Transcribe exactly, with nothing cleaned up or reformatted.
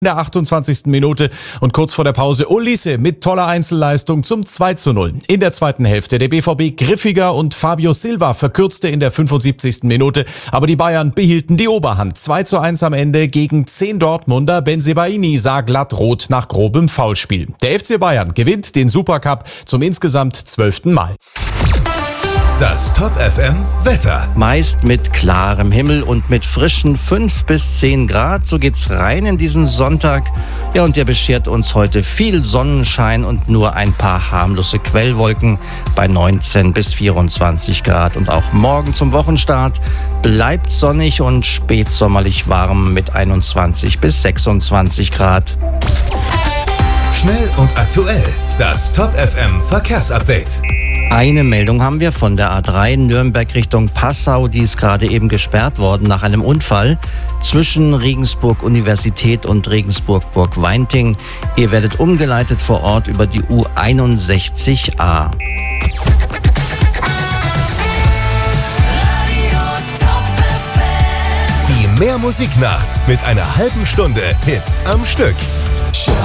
In der achtundzwanzigsten Minute und kurz vor der Pause Olise mit toller Einzelleistung zum zwei zu null. In der zweiten Hälfte der B V B griffiger und Fabio Silva verkürzte in der fünfundsiebzigsten Minute, aber die Bayern behielten die Oberhand. zwei zu eins am Ende gegen zehn Dortmunder. Bensebaini sah glatt rot nach grobem Foulspiel. Der F C Bayern gewinnt den Supercup zum insgesamt zwölften Mal. Das Top F M Wetter. Meist mit klarem Himmel und mit frischen fünf bis zehn Grad. So geht's rein in diesen Sonntag. Ja, und der beschert uns heute viel Sonnenschein und nur ein paar harmlose Quellwolken bei neunzehn bis vierundzwanzig Grad. Und auch morgen zum Wochenstart bleibt sonnig und spätsommerlich warm mit einundzwanzig bis sechsundzwanzig Grad. Schnell und aktuell. Das Top F M Verkehrsupdate. Eine Meldung haben wir von der A drei Nürnberg Richtung Passau, die ist gerade eben gesperrt worden nach einem Unfall zwischen Regensburg Universität und Regensburg Burg-Weinting. Ihr werdet umgeleitet vor Ort über die U einundsechzig A. Die Mehr Musiknacht mit einer halben Stunde Hits am Stück.